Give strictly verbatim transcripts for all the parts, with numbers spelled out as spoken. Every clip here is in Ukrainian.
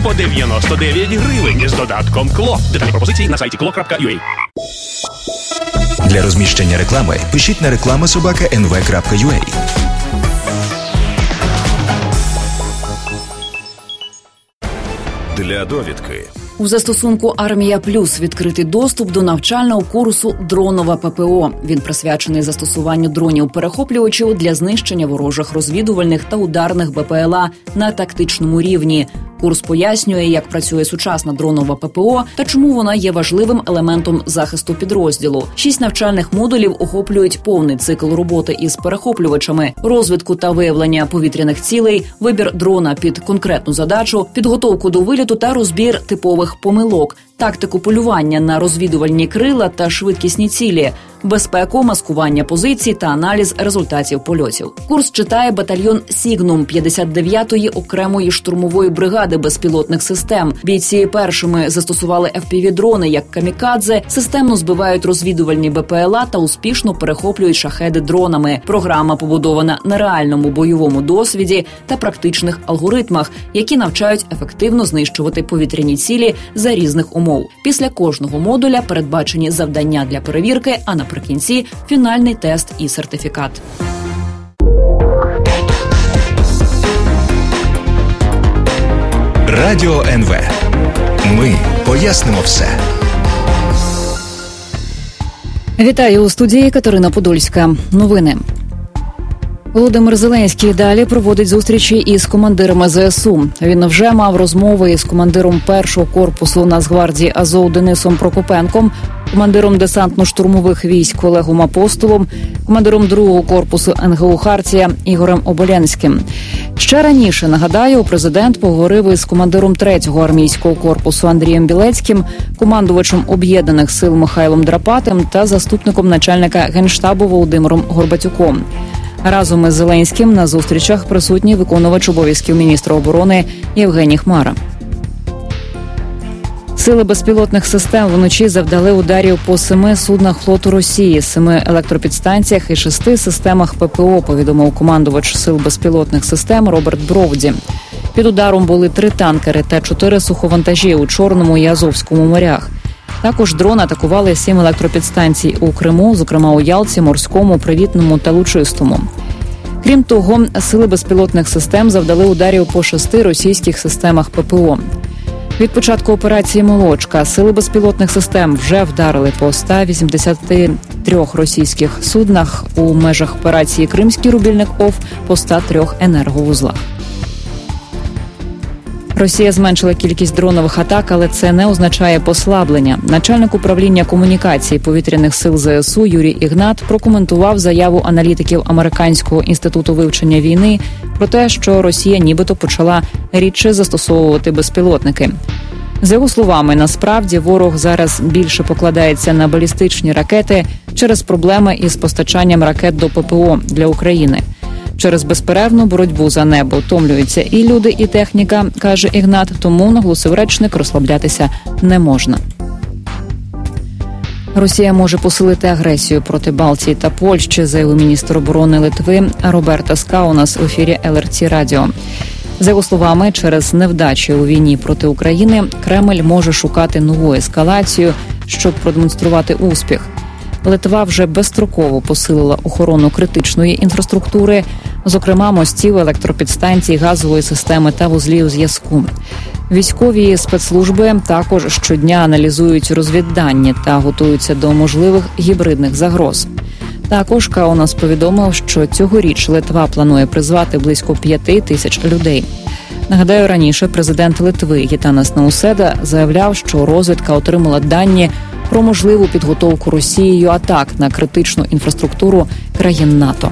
по дев'яносто дев'ять гривень з додатком «Кло». Деталі пропозиції на сайті кло крапка ю а. Для розміщення реклами пишіть на реклама собака ен ве крапка ю а. Для довідки. У застосунку «Армія Плюс» відкритий доступ до навчального курсу «Дронова ППО». Він присвячений застосуванню дронів-перехоплювачів для знищення ворожих розвідувальних та ударних Бе Пе Ел А на тактичному рівні. Курс пояснює, як працює сучасна дронова ППО та чому вона є важливим елементом захисту підрозділу. Шість навчальних модулів охоплюють повний цикл роботи із перехоплювачами, розвідку та виявлення повітряних цілей, вибір дрона під конкретну задачу, підготовку до виліту та розбір типових помилок, тактику полювання на розвідувальні крила та швидкісні цілі, безпеку, маскування позицій та аналіз результатів польотів. Курс читає батальйон «Сігнум» п'ятдесят дев'ятої окремої штурмової бригади безпілотних систем. Бійці першими застосували еф пі ві-дрони як камікадзе, системно збивають розвідувальні Бе Пе Ел А та успішно перехоплюють шахеди дронами. Програма побудована на реальному бойовому досвіді та практичних алгоритмах, які навчають ефективно знищувати повітряні цілі за різних умов. Після кожного модуля передбачені завдання для перевірки, а наприкінці – фінальний тест і сертифікат. Радіо ен ве. Ми пояснимо все. Вітаю у студії Катерина Подольська. Новини. Володимир Зеленський далі проводить зустрічі із командирами Зе Ес У. Він вже мав розмови із командиром першого корпусу Нацгвардії Азов Денисом Прокопенком, командиром десантно-штурмових військ Олегом Апостолом, командиром другого корпусу ен ге у «Хартія» Ігорем Оболянським. Ще раніше, нагадаю, президент поговорив із командиром третього армійського корпусу Андрієм Білецьким, командувачем Об'єднаних сил Михайлом Драпатим та заступником начальника Генштабу Володимиром Горбатюком. Разом із Зеленським на зустрічах присутній виконувач обов'язків міністра оборони Євгеній Хмара. Сили безпілотних систем вночі завдали ударів по семи суднах флоту Росії, семи електропідстанціях і шести системах Пе Пе О, повідомив командувач сил безпілотних систем Роберт Бровді. Під ударом були три танкери та чотири суховантажі у Чорному і Азовському морях. Також дрони атакували сім електропідстанцій у Криму, зокрема у Ялті, Морському, Привітному та Лучистому. Крім того, сили безпілотних систем завдали ударів по шести російських системах Пе Пе О. Від початку операції «Молочка» сили безпілотних систем вже вдарили по ста вісімдесяти трьох російських суднах, у межах операції «Кримський рубільник ОФ» по ста трьох енерговузлах. Росія зменшила кількість дронових атак, але це не означає послаблення. Начальник управління комунікації повітряних сил Зе Ес У Юрій Ігнат прокоментував заяву аналітиків Американського інституту вивчення війни про те, що Росія нібито почала рідше застосовувати безпілотники. За його словами, насправді ворог зараз більше покладається на балістичні ракети через проблеми із постачанням ракет до Пе Пе О для України. Через безперервну боротьбу за небо втомлюються і люди, і техніка, каже Ігнат, тому, наголосив речник, розслаблятися не можна. Росія може посилити агресію проти Балтії та Польщі, заявив міністр оборони Литви Робертас Каунас в ефірі Ел Ер Ті Радіо. За його словами, через невдачі у війні проти України Кремль може шукати нову ескалацію, щоб продемонструвати успіх. Литва вже безстроково посилила охорону критичної інфраструктури, зокрема мостів, електропідстанцій, газової системи та вузлів зв'язку. Військові спецслужби також щодня аналізують розвіддані та готуються до можливих гібридних загроз. Також Каунас повідомив, що цьогоріч Литва планує призвати близько п'яти тисяч людей. Нагадаю, раніше президент Литви Гітанас Науседа заявляв, що розвідка отримала дані про можливу підготовку Росією атак на критичну інфраструктуру країн НАТО.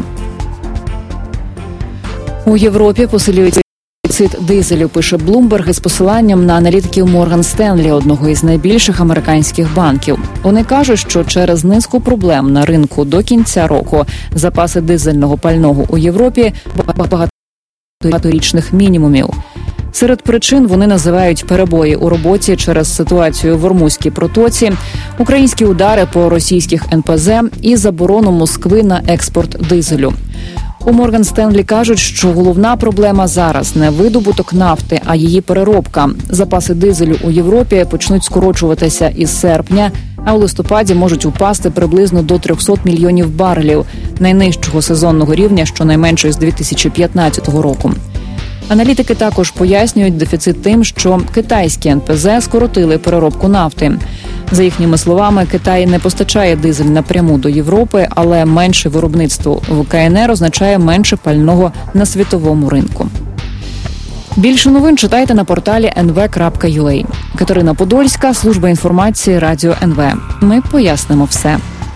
У Європі посилюється дефіцит дизелю, пише Bloomberg із посиланням на аналітиків Морган Стенлі, одного із найбільших американських банків. Вони кажуть, що через низку проблем на ринку до кінця року запаси дизельного пального у Європі багаторічних мінімумів. Серед причин вони називають перебої у роботі через ситуацію в Ормузькій протоці, українські удари по російських ен пе зе і заборону Москви на експорт дизелю. У Морган Стенлі кажуть, що головна проблема зараз не видобуток нафти, а її переробка. Запаси дизелю у Європі почнуть скорочуватися із серпня, а у листопаді можуть упасти приблизно до триста мільйонів барелів, найнижчого сезонного рівня щонайменше з дві тисячі п'ятнадцятого року. Аналітики також пояснюють дефіцит тим, що китайські ен пе зе скоротили переробку нафти. За їхніми словами, Китай не постачає дизель напряму до Європи, але менше виробництво в ка ен ер означає менше пального на світовому ринку. Більше новин читайте на порталі ен ве крапка ю а. Катерина Подольська, служба інформації Радіо ен ве. Ми пояснимо все.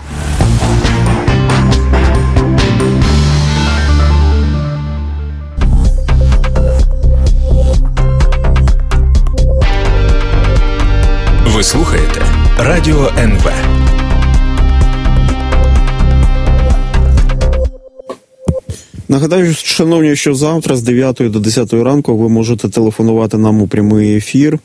Ви слухаєте Радіо ен ве. Нагадаю, шановні, що завтра з дев'ятої до десятої ранку ви можете телефонувати нам у прямий ефір.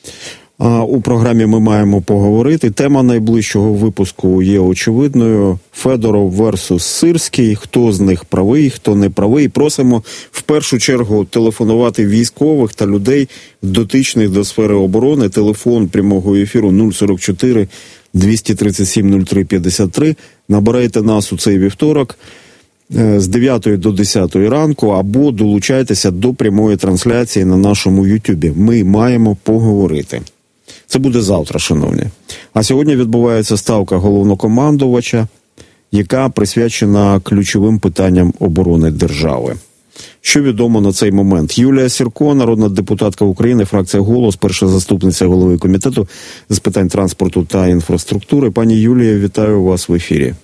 У програмі «Ми маємо поговорити». Тема найближчого випуску є очевидною. Федоров версус Сирський. Хто з них правий, хто не правий. Просимо в першу чергу телефонувати військових та людей, дотичних до сфери оборони. Телефон прямого ефіру нуль сорок чотири двісті тридцять сім нуль три п'ятдесят три. Набирайте нас у цей вівторок з дев'ятої до десятої ранку або долучайтеся до прямої трансляції на нашому Ютубі. Ми маємо поговорити. Це буде завтра, шановні. А сьогодні відбувається ставка головнокомандувача, яка присвячена ключовим питанням оборони держави. Що відомо на цей момент? Юлія Сірко, народна депутатка України, фракція «Голос», перша заступниця голови комітету з питань транспорту та інфраструктури. Пані Юлія, вітаю вас в ефірі.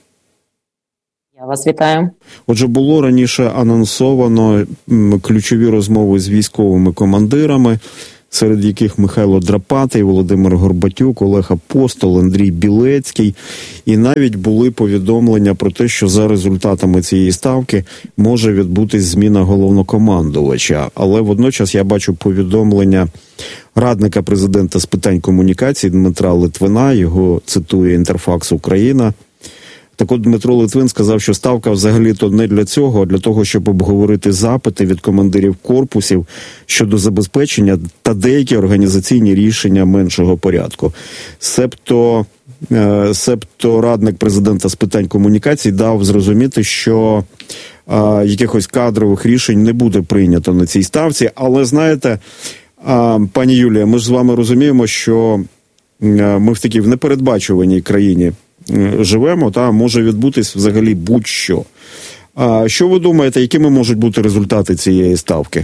Я вас вітаю. Отже, було раніше анонсовано ключові розмови з військовими командирами, серед яких Михайло Драпатий, Володимир Горбатюк, Олег Апостол, Андрій Білецький. І навіть були повідомлення про те, що за результатами цієї ставки може відбутись зміна головнокомандувача. Але водночас я бачу повідомлення радника президента з питань комунікацій Дмитра Литвина, його цитує Інтерфакс Україна. Так от Дмитро Литвин сказав, що ставка взагалі-то не для цього, а для того, щоб обговорити запити від командирів корпусів щодо забезпечення та деякі організаційні рішення меншого порядку. Себто, е, себто радник президента з питань комунікацій дав зрозуміти, що е, якихось кадрових рішень не буде прийнято на цій ставці. Але, знаєте, е, пані Юлія, ми ж з вами розуміємо, що е, ми в такій в непередбачуваній країні живемо, та може відбутись взагалі будь-що. А що ви думаєте, якими можуть бути результати цієї ставки?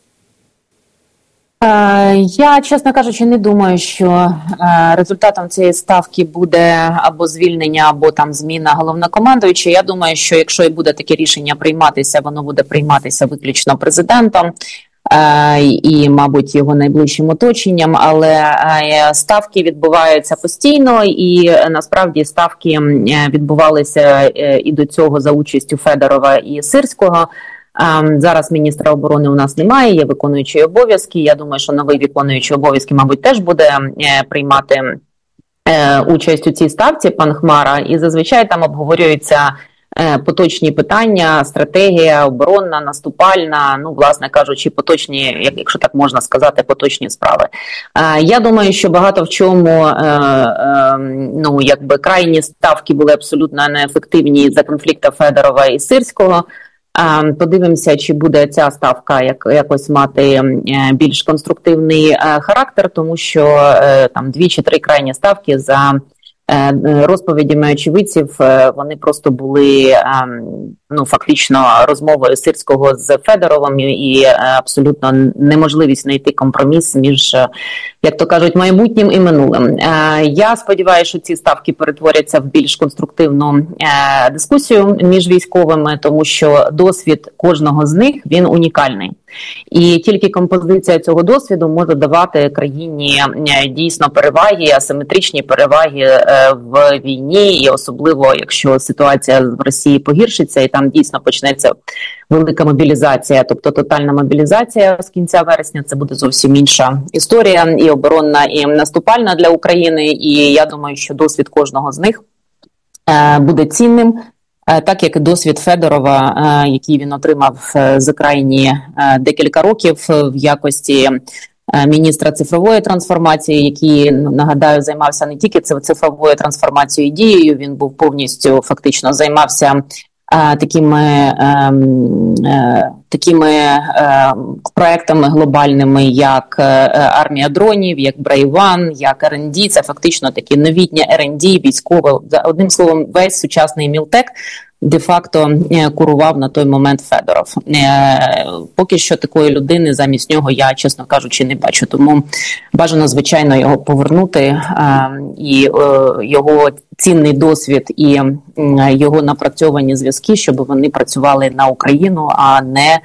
Я, чесно кажучи, не думаю, що результатом цієї ставки буде або звільнення, або там зміна головнокомандуюча. Я думаю, що якщо і буде таке рішення прийматися, воно буде прийматися виключно президентом і, мабуть, його найближчим оточенням, але ставки відбуваються постійно, і насправді ставки відбувалися і до цього за участю Федорова і Сирського. Зараз міністра оборони у нас немає, є виконуючий обов'язки. Я думаю, що новий виконуючий обов'язки, мабуть, теж буде приймати участь у цій ставці, пан Хмара, і зазвичай там обговорюються поточні питання, стратегія оборонна, наступальна, ну, власне кажучи, поточні, якщо так можна сказати, поточні справи. Я думаю, що багато в чому, ну, якби крайні ставки були абсолютно неефективні за конфлікту Федорова і Сирського. Подивимося, чи буде ця ставка як, якось мати більш конструктивний характер, тому що там дві чи три крайні ставки за розповідями очевидців, вони просто були, ну, фактично розмовою Сирського з Федоровим і абсолютно неможливість знайти компроміс між, як то кажуть, майбутнім і минулим. Я сподіваюся, що ці ставки перетворяться в більш конструктивну дискусію між військовими, тому що досвід кожного з них, він унікальний. І тільки композиція цього досвіду може давати країні дійсно переваги, асиметричні переваги в війні, і особливо, якщо ситуація в Росії погіршиться, і там дійсно почнеться велика мобілізація, тобто тотальна мобілізація з кінця вересня, це буде зовсім інша історія, і оборонна, і наступальна для України, і я думаю, що досвід кожного з них буде цінним Так як і досвід Федорова, який він отримав за крайні декілька років в якості міністра цифрової трансформації, який, нагадаю, займався не тільки цифровою трансформацією і дією, він був повністю фактично займався такими, такими проектами глобальними, як армія дронів, як Brave One, як ар енд ді. Це фактично такі новітні ар енд ді, військове. Одним словом, весь сучасний мілтек де-факто курував на той момент Федоров. Поки що такої людини замість нього я, чесно кажучи, не бачу. Тому бажано, звичайно, його повернути, і його цінний досвід і його напрацьовані зв'язки, щоб вони працювали на Україну, а не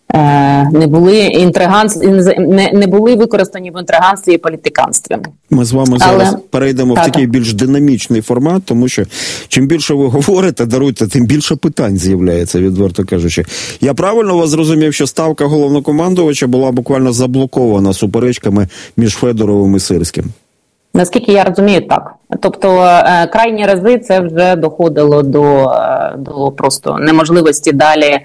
не були інтриганс... не, не були використані в інтриганстві і політиканстві. Ми з вами зараз Але... перейдемо так, в такий більш динамічний формат, тому що чим більше ви говорите, даруйте, тим більше питань з'являється, відверто кажучи. Я правильно вас зрозумів, що ставка головнокомандувача була буквально заблокована суперечками між Федоровим і Сирським? Наскільки я розумію, так. Тобто крайні рази це вже доходило до, до просто неможливості далі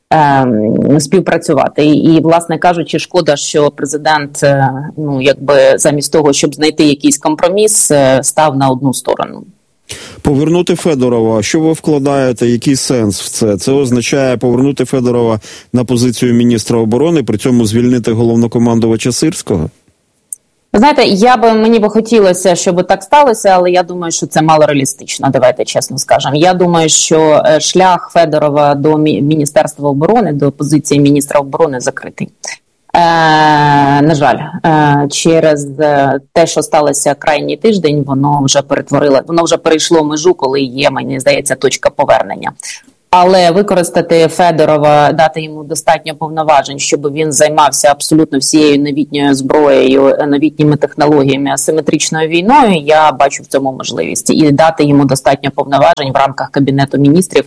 співпрацювати. І, і, власне кажучи, шкода, що президент, ну, якби замість того, щоб знайти якийсь компроміс, став на одну сторону. Повернути Федорова, що ви вкладаєте, який сенс в це? Це означає повернути Федорова на позицію міністра оборони, при цьому звільнити головнокомандувача Сирського? Знаєте, я би, мені би хотілося, щоб так сталося, але я думаю, що це мало реалістично, давайте чесно скажемо. Я думаю, що шлях Федорова до Міністерства оборони, до позиції міністра оборони закритий. Е, на жаль, е, через те, що сталося крайній тиждень, воно вже перетворило, воно вже перейшло межу, коли є, мені здається, точка повернення. Але використати Федорова, дати йому достатньо повноважень, щоб він займався абсолютно всією новітньою зброєю, новітніми технологіями, асиметричною війною, я бачу в цьому можливість. І дати йому достатньо повноважень в рамках Кабінету міністрів.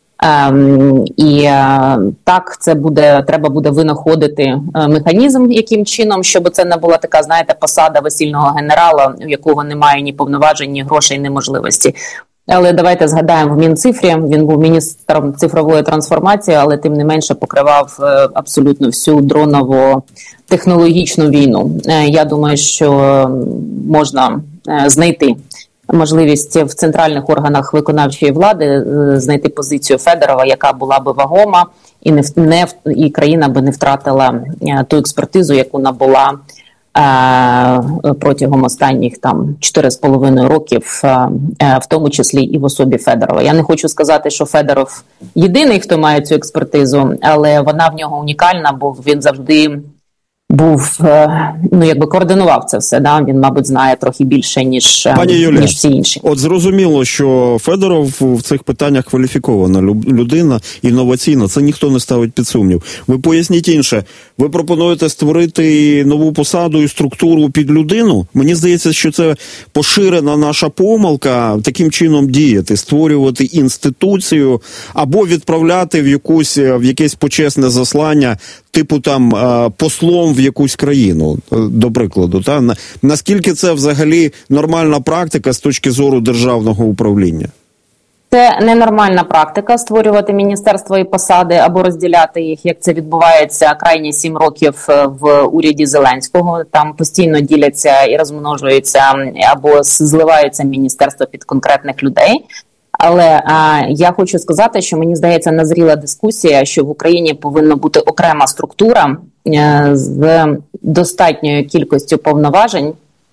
Ем, і е, так, це буде, треба буде винаходити е, механізм, яким чином, щоб це не була така, знаєте, посада весільного генерала, у якого немає ні повноважень, ні грошей, ні можливості. Але давайте згадаємо, в Мінцифрі він був міністром цифрової трансформації, але тим не менше покривав абсолютно всю дроново-технологічну війну. Я думаю, що можна знайти можливість в центральних органах виконавчої влади знайти позицію Федорова, яка була би вагома, і не, не і країна би не втратила ту експертизу, яку набула протягом останніх там чотири з половиною років, в тому числі і в особі Федорова. Я не хочу сказати, що Федоров єдиний, хто має цю експертизу, але вона в нього унікальна, бо він завжди був, ну, якби координував це все, да? Він, мабуть, знає трохи більше, ніж, ніж всі інші. От зрозуміло, що Федоров в цих питаннях кваліфікована людина, інноваційна, це ніхто не ставить під сумнів. Ви поясніть інше, ви пропонуєте створити нову посаду і структуру під людину? Мені здається, що це поширена наша помилка таким чином діяти, створювати інституцію або відправляти в якусь, в якесь почесне заслання, типу там послом в якусь країну, до прикладу. Та? Наскільки це взагалі нормальна практика з точки зору державного управління? Це ненормальна практика створювати міністерства і посади або розділяти їх, як це відбувається крайні сім років в уряді Зеленського. Там постійно діляться і розмножуються або зливаються міністерства під конкретних людей. Але а, я хочу сказати, що мені здається назріла дискусія, що в Україні повинна бути окрема структура е, з достатньою кількістю повноважень,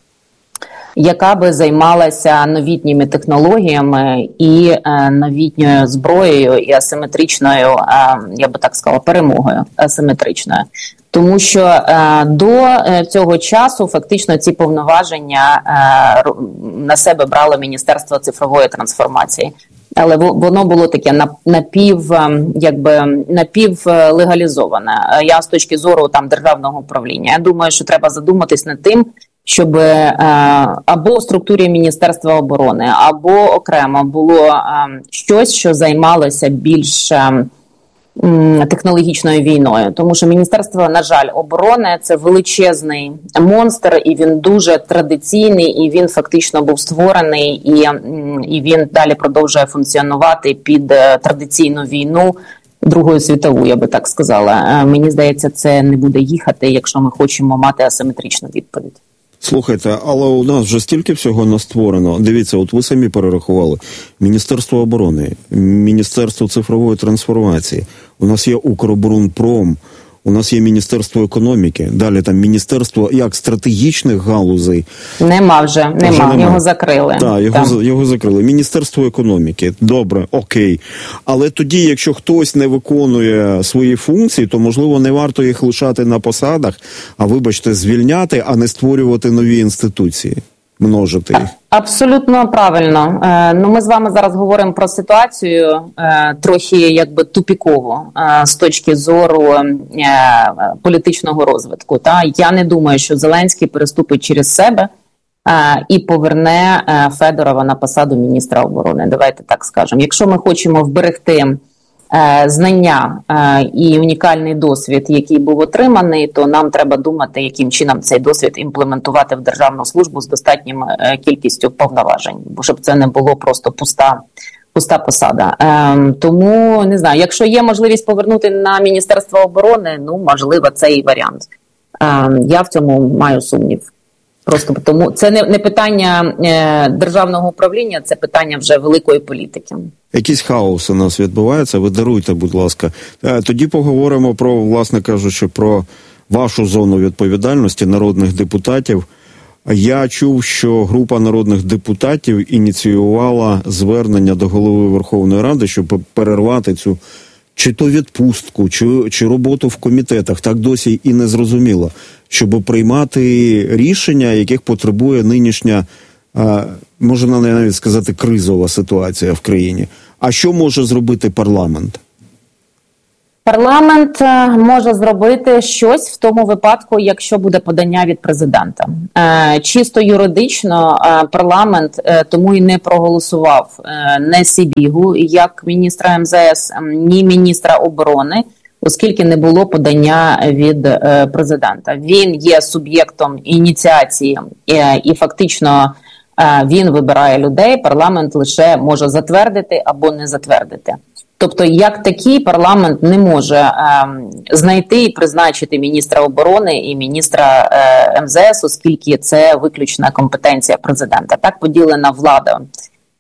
яка би займалася новітніми технологіями і е, новітньою зброєю і асиметричною, е, я би так сказала, перемогою асиметричною. Тому що е, до е, цього часу фактично ці повноваження е, на себе брало Міністерство цифрової трансформації. Але воно було таке напів, якби напівлегалізоване. Я з точки зору там державного управління. Я думаю, що треба задуматись над тим, щоб е, або в структурі Міністерства оборони, або окремо було е, щось, що займалося більш технологічною війною, тому що Міністерство, на жаль, оборони – це величезний монстр, і він дуже традиційний, і він фактично був створений, і, і він далі продовжує функціонувати під традиційну війну, Другою світову, я би так сказала. Мені здається, це не буде їхати, якщо ми хочемо мати асиметричну відповідь. Слухайте, але у нас вже стільки всього настворено. Дивіться, от ви самі перерахували. Міністерство оборони, Міністерство цифрової трансформації, у нас є Укроборонпром, у нас є Міністерство економіки, далі там Міністерство як стратегічних галузей. Нема вже, нема, вже нема. Його закрили. Так, його, його закрили. Міністерство економіки, добре, окей. Але тоді, якщо хтось не виконує свої функції, то, можливо, не варто їх лишати на посадах, а, вибачте, звільняти, а не створювати нові інституції, множити їх. Абсолютно правильно. Е, ну, ми з вами зараз говоримо про ситуацію е, трохи якби тупікову е, з точки зору е, політичного розвитку. Та? Я не думаю, що Зеленський переступить через себе е, і поверне е, Федорова на посаду міністра оборони. Давайте так скажемо. Якщо ми хочемо вберегти е, знання е, і унікальний досвід, який був отриманий, то нам треба думати, яким чином цей досвід імплементувати в державну службу з достатньою е, кількістю повноважень, бо щоб це не було просто пуста, пуста посада. Е, тому, не знаю, якщо є можливість повернути на Міністерство оборони, ну, можливо, це і варіант. Е, я в цьому маю сумнів. Просто тому це не, не питання е, державного управління, це питання вже великої політики. Якийсь хаос у нас відбувається, ви даруйте, будь ласка. Тоді поговоримо про, власне кажучи, про вашу зону відповідальності народних депутатів. Я чув, що група народних депутатів ініціювала звернення до голови Верховної Ради, щоб перервати цю чи то відпустку, чи, чи роботу в комітетах, так досі і не зрозуміло, щоб приймати рішення, яких потребує нинішня, можна навіть сказати, кризова ситуація в країні. А що може зробити парламент? Парламент може зробити щось в тому випадку, якщо буде подання від президента. Чисто юридично парламент тому і не проголосував не Сибігу як міністра ем зе ес, ні міністра оборони, оскільки не було подання від президента. Він є суб'єктом ініціації і фактично він вибирає людей, парламент лише може затвердити або не затвердити. Тобто, як такий, парламент не може е, знайти і призначити міністра оборони і міністра е, ем зе ес, оскільки це виключна компетенція президента. Так поділена влада е,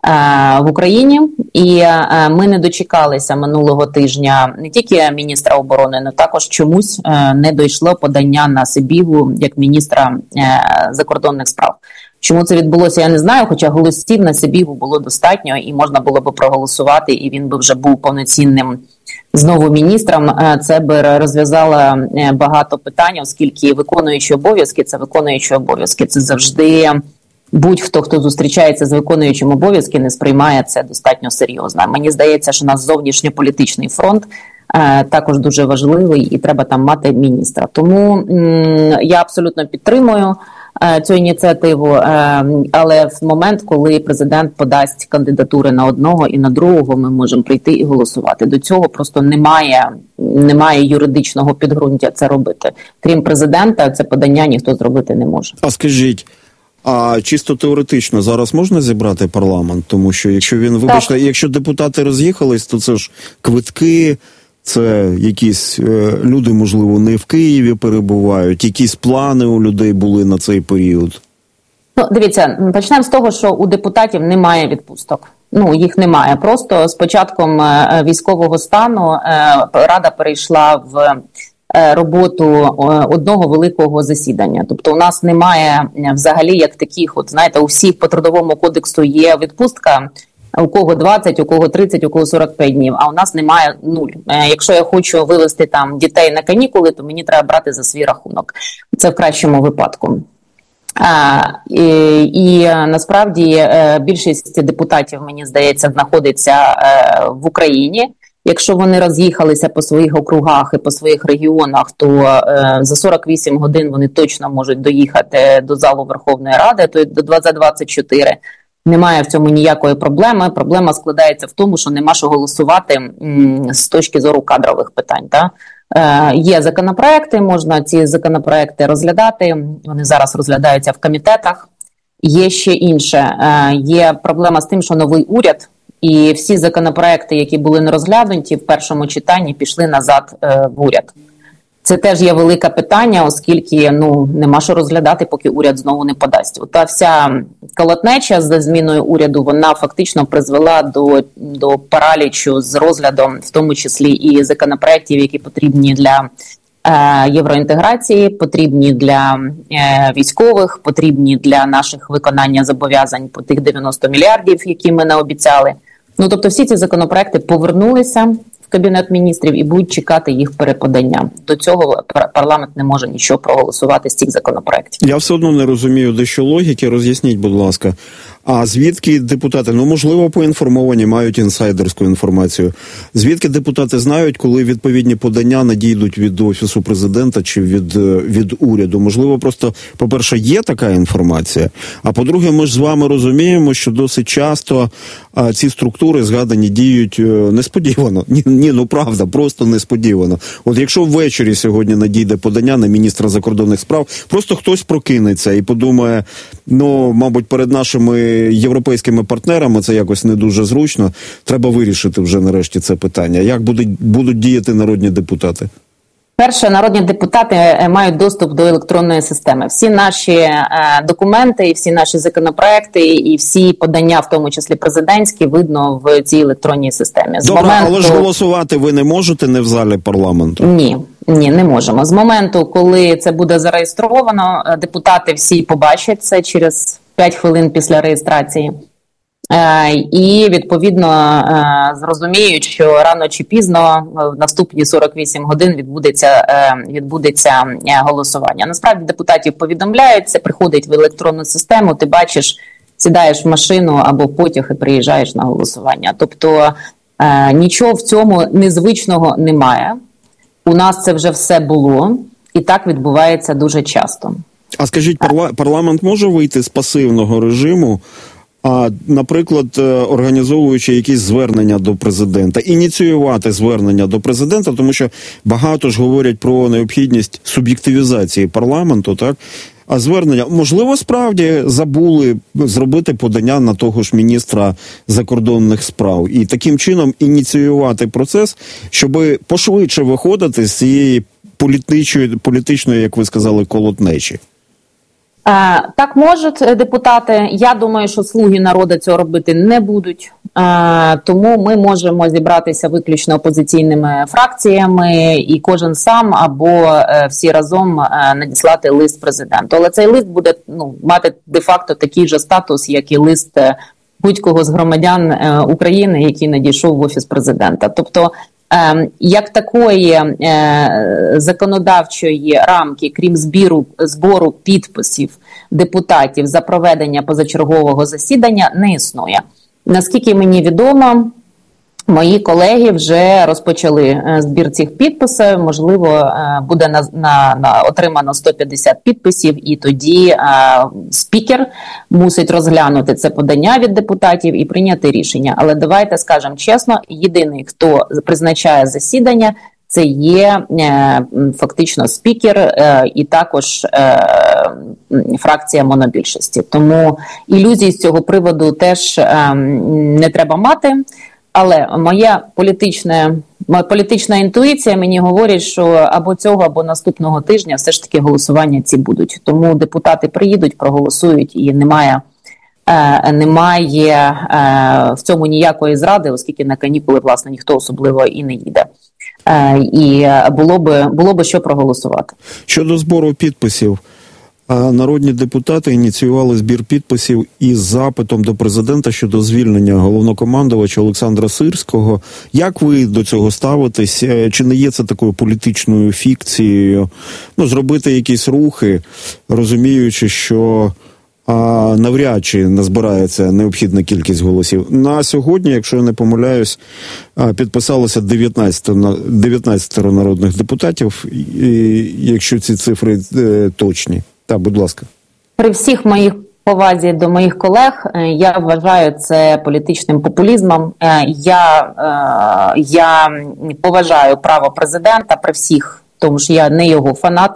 в Україні, і е, ми не дочекалися минулого тижня не тільки міністра оборони, але також чомусь е, не дійшло подання на Сибігу як міністра е, закордонних справ. Чому це відбулося, я не знаю, хоча голосів на Сибігу було достатньо і можна було б проголосувати, і він би вже був повноцінним знову міністром. Це б розв'язало багато питань, оскільки виконуючі обов'язки – це виконуючі обов'язки. Це завжди будь-хто, хто зустрічається з виконуючим обов'язки, не сприймає це достатньо серйозно. Мені здається, що у нас зовнішньополітичний фронт також дуже важливий і треба там мати міністра. Тому я абсолютно підтримую цю ініціативу, але в момент, коли президент подасть кандидатури на одного і на другого, ми можемо прийти і голосувати. До цього просто немає, немає юридичного підґрунтя це робити. Крім президента, це подання ніхто зробити не може. А скажіть, а чисто теоретично зараз можна зібрати парламент? Тому що якщо він, вибачте, якщо депутати роз'їхались, то це ж квитки, це якісь е, люди, можливо, не в Києві перебувають, якісь плани у людей були на цей період? Ну, дивіться, почнемо з того, що у депутатів немає відпусток. Ну, їх немає. Просто з початком е, військового стану е, Рада перейшла в е, роботу одного великого засідання. Тобто у нас немає взагалі як таких, от знаєте, у всіх по Трудовому кодексу є відпустка, у кого двадцять, у кого тридцять, у кого сорок п'ять днів, а у нас немає нуль. Якщо я хочу вивезти там дітей на канікули, то мені треба брати за свій рахунок. Це в кращому випадку. А, і, і насправді більшість депутатів, мені здається, знаходиться в Україні. Якщо вони роз'їхалися по своїх округах і по своїх регіонах, то е, за сорок вісім годин вони точно можуть доїхати до залу Верховної Ради, то до за двадцять чотири. Немає в цьому ніякої проблеми. Проблема складається в тому, що нема що голосувати м, з точки зору кадрових питань. Та? Е, є законопроекти, можна ці законопроекти розглядати, вони зараз розглядаються в комітетах. Є ще інше, е, є проблема з тим, що новий уряд і всі законопроекти, які були не розглянуті в першому читанні, пішли назад е, в уряд. Це теж є велике питання, оскільки ну нема що розглядати, поки уряд знову не подасть. Ота вся колотнеча за зміною уряду, вона фактично призвела до, до паралічу з розглядом, в тому числі і законопроєктів, які потрібні для е, євроінтеграції, потрібні для е, військових, потрібні для наших виконання зобов'язань по тих дев'яносто мільярдів, які ми наобіцяли. Ну, тобто всі ці законопроекти повернулися Кабінет міністрів і будуть чекати їх переподання. До цього парламент не може нічого проголосувати з цих законопроєктів. Я все одно не розумію дещо логіки. Роз'ясніть, будь ласка. А звідки депутати, ну, можливо, поінформовані, мають інсайдерську інформацію. Звідки депутати знають, коли відповідні подання надійдуть від Офісу Президента чи від, від уряду? Можливо, просто, по-перше, є така інформація, а по-друге, ми ж з вами розуміємо, що досить часто а, ці структури, згадані, діють а, несподівано. Ні, ні, ну правда, просто несподівано. От якщо ввечері сьогодні надійде подання на міністра закордонних справ, просто хтось прокинеться і подумає, ну, мабуть, перед нашими європейськими партнерами це якось не дуже зручно. Треба вирішити вже нарешті це питання. Як будуть, будуть діяти народні депутати? Перше, народні депутати мають доступ до електронної системи. Всі наші е, документи, і всі наші законопроекти, і всі подання, в тому числі президентські, видно в цій електронній системі. З Добре, моменту... але ж голосувати ви не можете не в залі парламенту? Ні, ні, не можемо. З моменту, коли це буде зареєстровано, депутати всі побачать це через п'ять хвилин після реєстрації. І, відповідно, зрозуміють, що рано чи пізно в наступні сорок вісім годин відбудеться, відбудеться голосування. Насправді депутатів повідомляють, це приходить в електронну систему, ти бачиш, сідаєш в машину або в потяг і приїжджаєш на голосування. Тобто нічого в цьому незвичного немає. У нас це вже все було, і так відбувається дуже часто. А скажіть, парла- парламент може вийти з пасивного режиму, а, наприклад, організовуючи якісь звернення до президента, ініціювати звернення до президента, тому що багато ж говорять про необхідність суб'єктивізації парламенту, так? А звернення, можливо, справді забули зробити подання на того ж міністра закордонних справ і таким чином ініціювати процес, щоб пошвидше виходити з цієї політичної, політичної, як ви сказали, колотнечі. Так можуть депутати. Я думаю, що слуги народу цього робити не будуть. Тому ми можемо зібратися виключно опозиційними фракціями і кожен сам або всі разом надіслати лист президенту. Але цей лист буде ну, мати де-факто такий же статус, як і лист будь-кого з громадян України, який надійшов в Офіс президента. Тобто, як такої е, законодавчої рамки, крім збіру, збору підписів депутатів за проведення позачергового засідання, не існує. Наскільки мені відомо, мої колеги вже розпочали збір цих підписів, можливо, буде на, на, на отримано сто п'ятдесят підписів, і тоді а, спікер мусить розглянути це подання від депутатів і прийняти рішення. Але давайте скажемо чесно, єдиний, хто призначає засідання, це є е, фактично спікер е, і також е, фракція монобільшості. Тому ілюзій з цього приводу теж е, не треба мати. Але моя політична, моя політична інтуїція мені говорить, що або цього, або наступного тижня все ж таки голосування ці будуть. Тому депутати приїдуть, проголосують, і немає, е, немає е, в цьому ніякої зради, оскільки на канікули, власне, ніхто особливо і не їде. Е, і було би, було би що проголосувати. Щодо збору підписів, народні депутати ініціювали збір підписів із запитом до президента щодо звільнення головнокомандувача Олександра Сирського. Як ви до цього ставитесь? Чи не є це такою політичною фікцією? Ну, зробити якісь рухи, розуміючи, що а, навряд чи назбирається необхідна кількість голосів. На сьогодні, якщо я не помиляюсь, підписалося дев'ятнадцять народних депутатів, якщо ці цифри е, точні. Так, будь ласка. При всіх моїх повазі до моїх колег, я вважаю це політичним популізмом. Я, я поважаю право президента при всіх, тому що я не його фанат.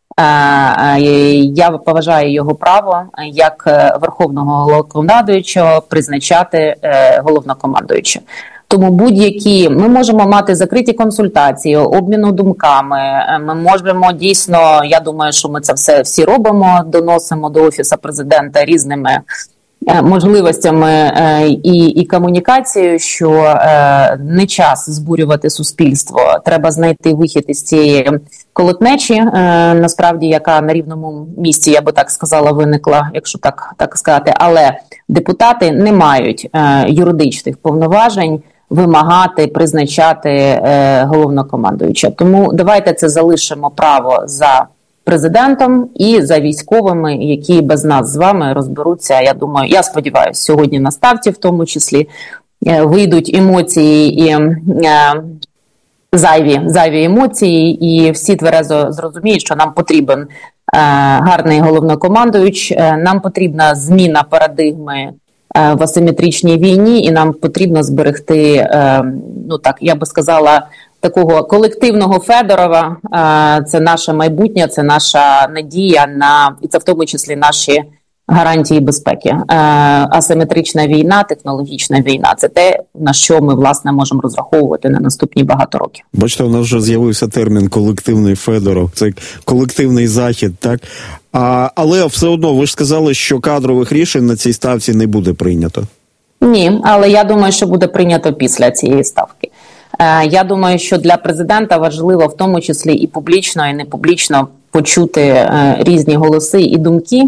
Я поважаю його право як верховного головнокомандуючого призначати головнокомандуючого. Тому будь-які, ми можемо мати закриті консультації, обміну думками, ми можемо дійсно, я думаю, що ми це все всі робимо, доносимо до Офісу Президента різними можливостями і, і комунікацією, що не час збурювати суспільство, треба знайти вихід із цієї колотнечі, насправді, яка на рівному місці, я би так сказала, виникла, якщо так, так сказати, але депутати не мають юридичних повноважень вимагати, призначати е, головнокомандуюча. Тому давайте це залишимо право за президентом і за військовими, які без нас з вами розберуться. Я думаю, я сподіваюся, сьогодні на ставці в тому числі е, вийдуть емоції і е, зайві, зайві емоції, і всі тверезо зрозуміють, що нам потрібен е, гарний головнокомандуюч, е, нам потрібна зміна парадигми в асиметричній війні, і нам потрібно зберегти, ну так, я би сказала, такого колективного Федорова. Це наше майбутнє, це наша надія на, і це в тому числі наші гарантії безпеки. Асиметрична війна, технологічна війна – це те, на що ми, власне, можемо розраховувати на наступні багато років. Бачите, у нас вже з'явився термін «колективний Федоров». Це колективний захід, так? А, але все одно, ви ж сказали, що кадрових рішень на цій ставці не буде прийнято. Ні, але я думаю, що буде прийнято після цієї ставки. Е, я думаю, що для президента важливо в тому числі і публічно, і непублічно почути е, різні голоси і думки,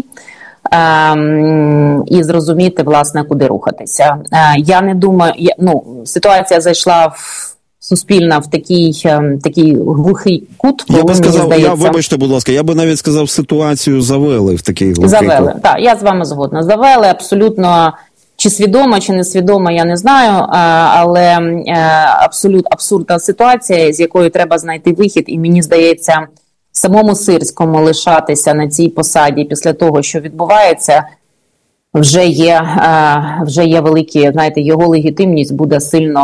і зрозуміти, власне, куди рухатися. Я не думаю, я, ну, ситуація зайшла в суспільна в такий, такий глухий кут. Я би сказав, здається, я, вибачте, будь ласка, я би навіть сказав, ситуацію завели в такий глухий завели. кут. Так, я з вами згодна. Завели абсолютно, чи свідомо, чи не свідомо, я не знаю, але абсолютно абсурдна ситуація, з якою треба знайти вихід, і мені здається, самому Сирському лишатися на цій посаді після того, що відбувається, вже є, вже є великі, знаєте, його легітимність буде сильно